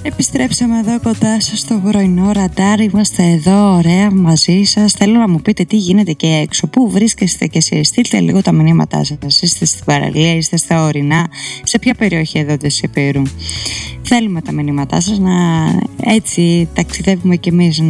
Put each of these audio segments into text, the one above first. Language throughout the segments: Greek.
Επιστρέψαμε εδώ κοντά σας στο πρωινό ραντάρ. Είμαστε εδώ ωραία μαζί σας. Θέλω να μου πείτε τι γίνεται και έξω. Πού βρίσκεστε και εσείς? Στείλτε λίγο τα μηνύματά σας. Είστε στην παραλία, είστε στα ορεινά, σε ποια περιοχή εδώ της Ηπείρου? Θέλουμε τα μηνύματά σας, να έτσι ταξιδεύουμε κι εμείς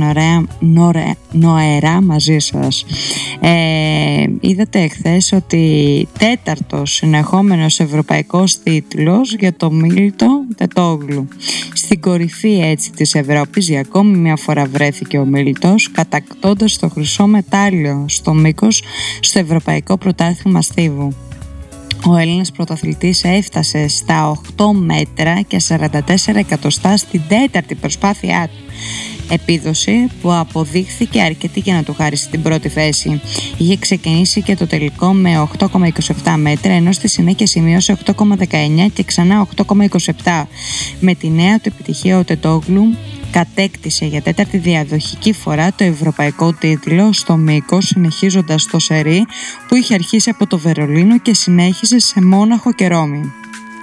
νοερά μαζί σας. Είδατε εχθές ότι τέταρτος συνεχόμενος ευρωπαϊκός τίτλος για το Μίλτο Τετόγλου. Στην κορυφή έτσι της Ευρώπης για ακόμη μια φορά βρέθηκε ο Μίλτος, κατακτώντας το χρυσό μετάλλιο στο μήκος στο Ευρωπαϊκό Πρωτάθλημα Στίβου. Ο Έλληνας πρωταθλητής έφτασε στα 8 μέτρα και 44 εκατοστά στην τέταρτη προσπάθειά του. Επίδοση που αποδείχθηκε αρκετή για να του χάρισει την πρώτη θέση. Είχε ξεκινήσει και το τελικό με 8,27 μέτρα, ενώ στη συνέχεια σημείωσε 8,19 και ξανά 8,27. Με τη νέα του επιτυχία ο Τετόγλου κατέκτησε για τέταρτη διαδοχική φορά το ευρωπαϊκό τίτλο στο μήκος, συνεχίζοντας το σερί που είχε αρχίσει από το Βερολίνο και συνέχισε σε Μόναχο και Ρώμη.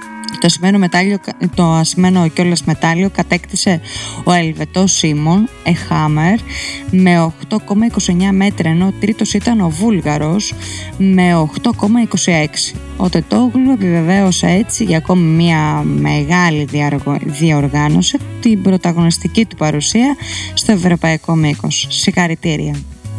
Το ασημένο κιόλας μετάλλιο κατέκτησε ο Ελβετός Σίμον Εχάμερ με 8,29 μέτρα, ενώ ο τρίτος ήταν ο Βούλγαρος με 8,26. Ο Τετόγλου επιβεβαίωσε έτσι για ακόμη μια μεγάλη διοργάνωση την πρωταγωνιστική του παρουσία στο ευρωπαϊκό μήκος. Συγχαρητήρια.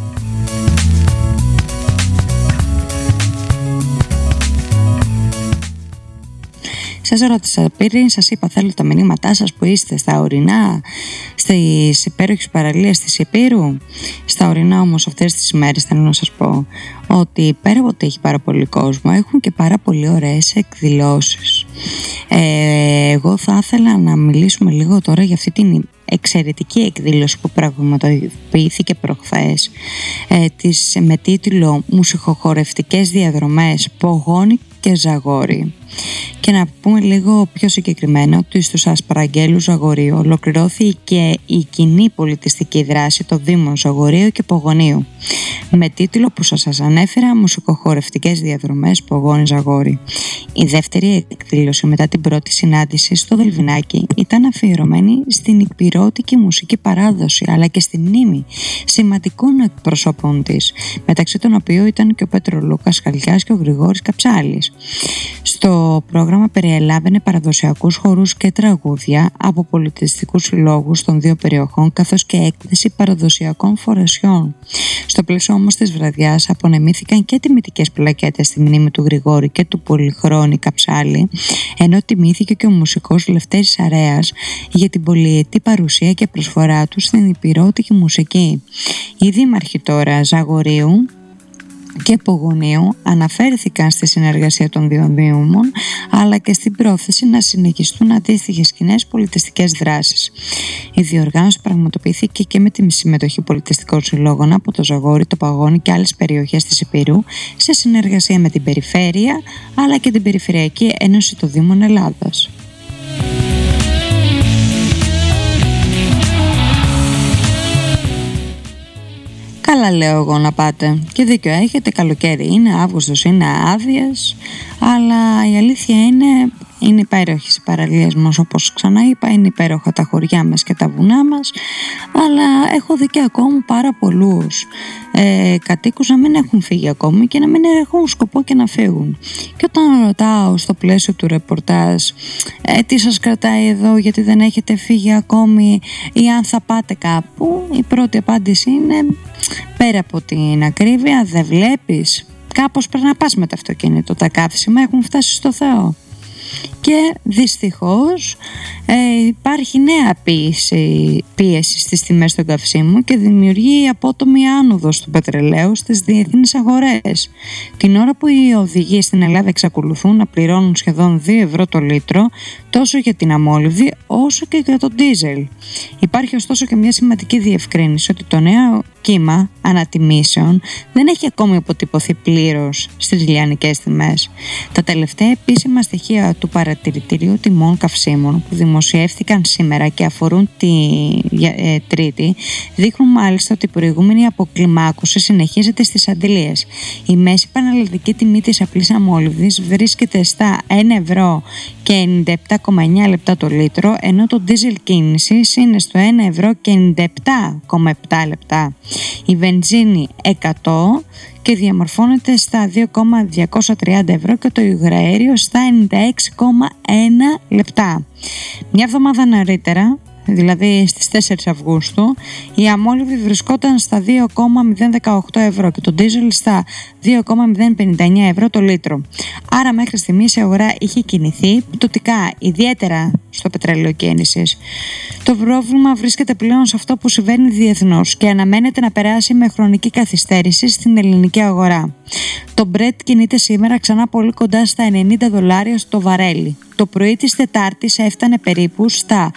Σας ρώτησα πριν, σας είπα θέλω τα μηνύματά σας που είστε στα ορεινά, στις υπέροχες παραλίες της Ηπείρου. Στα ορεινά όμως αυτές τις ημέρες θέλω να σας πω ότι πέρα από ότι έχει πάρα πολύ κόσμο, έχουν και πάρα πολύ ωραίες εκδηλώσεις. Εγώ θα ήθελα να μιλήσουμε λίγο τώρα για αυτή την εξαιρετική εκδήλωση που πραγματοποιήθηκε προχθές με τίτλο «Μουσικοχορευτικές διαδρομές Πογόνη και Ζαγόρι». Και να πούμε λίγο πιο συγκεκριμένα ότι στους Ασπραγγέλους Ζαγορίου ολοκληρώθηκε η κοινή πολιτιστική δράση των Δήμων Ζαγορίου και Πογονίου με τίτλο που σας ανέφερα «Μουσικοχορευτικές διαδρομές Πογόνη Ζαγόρι». Η δεύτερη εκδήλωση μετά την πρώτη συνάντηση στο Δελβινάκι ήταν αφιερωμένη στην ηπειρώτικη μουσική παράδοση αλλά και στη μνήμη σημαντικών εκπροσώπων της, μεταξύ των οποίων ήταν και ο Πέτρο-Λούκας Χαλιάς και ο Γρηγόρης Καψάλης. Στο πρόγραμμα περιέλαβαινε παραδοσιακούς χορούς και τραγούδια από πολιτιστικούς συλλόγους των δύο περιοχών, καθώς και έκθεση παραδοσιακών φορεσιών. Στο πλαίσιο όμως της βραδιάς απονεμήθηκαν και τιμητικές πλακέτες στη μνήμη του Γρηγόρη και του Πολυχρόνη Καψάλη, ενώ τιμήθηκε και ο μουσικός Λευτέρης Αρέας για την πολυετή παρουσία και προσφορά του στην ηπειρώτικη μουσική. Οι δήμαρχοι τώρα Ζαγορίου και Πογονίου αναφέρθηκαν στη συνεργασία των δύο δήμων αλλά και στην πρόθεση να συνεχιστούν αντίστοιχες κοινές πολιτιστικές δράσεις. Η διοργάνωση πραγματοποιήθηκε και με τη συμμετοχή πολιτιστικών συλλόγων από το Ζαγόρι, το Παγώνι και άλλες περιοχές της Ηπείρου σε συνεργασία με την Περιφέρεια αλλά και την Περιφερειακή Ένωση των Δήμων Ελλάδας. Καλά λέω εγώ να πάτε και δίκιο έχετε, καλοκαίρι είναι, Αύγουστος είναι άδειες, αλλά η αλήθεια είναι υπέροχες οι παραλίες μας, όπως ξανά είπα, είναι υπέροχα τα χωριά μας και τα βουνά μας, αλλά έχω δει και ακόμη πάρα πολλούς κατοίκους να μην έχουν φύγει ακόμη και να μην έχουν σκοπό και να φύγουν. Και όταν ρωτάω στο πλαίσιο του ρεπορτάζ τι σας κρατάει εδώ, γιατί δεν έχετε φύγει ακόμη ή αν θα πάτε κάπου, η πρώτη απάντηση είναι πέρα από την ακρίβεια δεν βλέπεις, κάπως πρέπει να πας με το αυτοκίνητο, τα καύσιμα έχουν φτάσει στο Θεό. Και δυστυχώς υπάρχει νέα πίεση στις τιμές των καυσίμων και δημιουργεί απότομη άνοδος του πετρελαίου στις διεθνείς αγορές. Την ώρα που οι οδηγοί στην Ελλάδα εξακολουθούν να πληρώνουν σχεδόν 2 ευρώ το λίτρο τόσο για την αμόλυβδη όσο και για το ντίζελ. Υπάρχει ωστόσο και μια σημαντική διευκρίνηση ότι το νέο κύμα ανατιμήσεων δεν έχει ακόμη αποτυπωθεί πλήρως στις λιανικές τιμές. Τα τελευταία επίσημα στοιχεία του Παρατηρητηρίου Τιμών Καυσίμων που δημοσιεύθηκαν σήμερα και αφορούν τη Τρίτη δείχνουν μάλιστα ότι η προηγούμενη αποκλιμάκωση συνεχίζεται στις αντιλίες. Η μέση πανελλαδική τιμή της απλής αμόλυβδης βρίσκεται στα 1 ευρώ και 97,9 λεπτά το λίτρο, ενώ το ντίζελ κίνησης είναι στο 1 ευρώ και 97,7 λεπτά. Η βενζίνη 100 και διαμορφώνεται στα 2,230 ευρώ και το υγραέριο στα 96,1 λεπτά. Μια εβδομάδα νωρίτερα, δηλαδή στις 4 Αυγούστου, η αμόλυβδη βρισκόταν στα 2,018 ευρώ και το ντίζελ στα 2,059 ευρώ το λίτρο. Άρα μέχρι στιγμής η αγορά είχε κινηθεί πτωτικά, ιδιαίτερα στο πετρέλαιο κίνησης. Το πρόβλημα βρίσκεται πλέον σε αυτό που συμβαίνει διεθνώς και αναμένεται να περάσει με χρονική καθυστέρηση στην ελληνική αγορά. Το Brent κινείται σήμερα ξανά πολύ κοντά στα $90 στο βαρέλι. Το πρωί της Τετάρτης έφτανε περίπου στα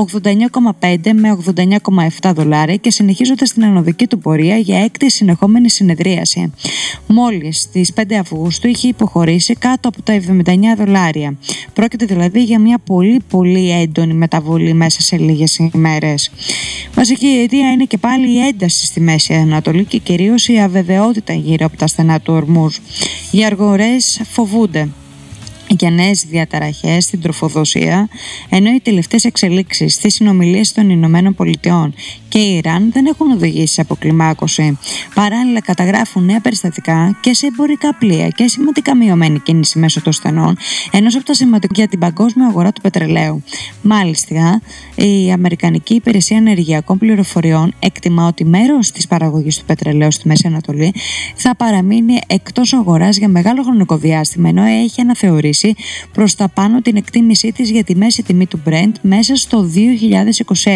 89,5 με 89,7 δολάρια και συνεχίζονται στην ανωδική του πορεία για έκτη συνεχόμενη συνεδρίαση. Μόλις στις 5 Αυγούστου είχε υποχωρήσει κάτω από τα 79 δολάρια. Πρόκειται δηλαδή για μια πολύ έντονη μεταβολή μέσα σε λίγες ημέρες. Βασική αιτία είναι και πάλι η ένταση στη Μέση Ανατολή και κυρίως η αβεβαιότητα γύρω από τα στενά του Ορμούζ. Οι αγορές φοβούνται για νέες διαταραχές στην τροφοδοσία, ενώ οι τελευταίες εξελίξεις στις συνομιλίες των Ηνωμένων Πολιτειών και η Ιράν δεν έχουν οδηγήσει σε αποκλιμάκωση. Παράλληλα, καταγράφουν νέα περιστατικά και σε εμπορικά πλοία και σημαντικά μειωμένη κίνηση μέσω των στενών, ενός από τα σημαντικά για την παγκόσμια αγορά του πετρελαίου. Μάλιστα, η Αμερικανική Υπηρεσία Ενεργειακών Πληροφοριών εκτιμά ότι μέρος της παραγωγής του πετρελαίου στη Μέση Ανατολή θα παραμείνει εκτός αγοράς για μεγάλο χρονικό διάστημα, ενώ έχει αναθεωρήσει προς τα πάνω την εκτίμησή της για τη μέση τιμή του Brent μέσα στο 2026.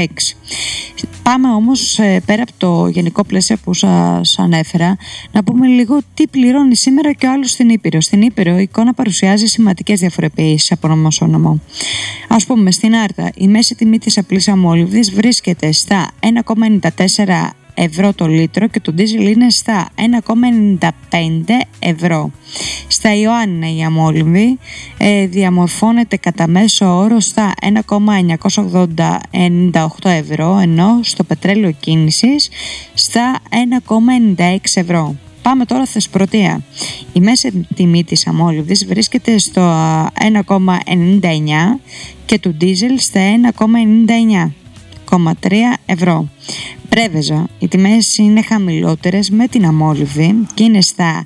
Πάμε όμως πέρα από το γενικό πλαίσιο που σας ανέφερα, να πούμε λίγο τι πληρώνει σήμερα και ο άλλος στην Ήπειρο. Στην Ήπειρο η εικόνα παρουσιάζει σημαντικές διαφοροποιήσεις από νόμο σε νόμο. Ας πούμε, στην Άρτα η μέση τιμή της απλής αμόλυβδης βρίσκεται στα 1,94 ευρώ το λίτρο και το ντίζελ είναι στα 1,95 ευρώ. Στα Ιωάννινα η αμόλυβδη διαμορφώνεται κατά μέσο όρο στα 1,998 ευρώ, ενώ στο πετρέλαιο κίνησης στα 1,96 ευρώ. Πάμε τώρα Θεσπρωτεία. Η μέση τιμή της αμόλυβδης βρίσκεται στο 1,99 και του ντίζελ στα 1,99,3 ευρώ. Πρέβεζα, οι τιμές είναι χαμηλότερες με την αμόλυβδη και είναι στα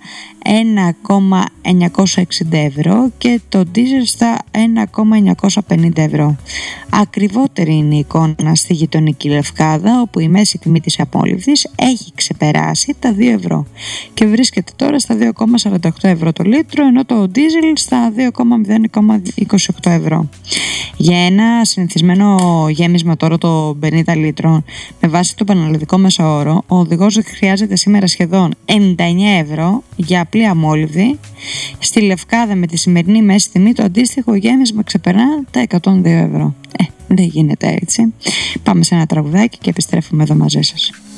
1,960 ευρώ και το ντίζελ στα 1,950 ευρώ. Ακριβότερη είναι η εικόνα στη γειτονική Λευκάδα, όπου η μέση τιμή της αμόλυβδης έχει ξεπεράσει τα 2 ευρώ και βρίσκεται τώρα στα 2,48 ευρώ το λίτρο, ενώ το ντίζελ στα 2,028 ευρώ. Για ένα συνηθισμένο γέμισμα τώρα των 50 λίτρων με βάση το πανελλαδικό μέσο όρο, ο οδηγός χρειάζεται σήμερα σχεδόν 99 ευρώ για απλή αμόλυβδη. Στη Λευκάδα με τη σημερινή μέση τιμή το αντίστοιχο γέμισμα ξεπερνά τα 102 ευρώ. Δεν γίνεται έτσι. Πάμε σε ένα τραγουδάκι και επιστρέφουμε εδώ μαζί σας.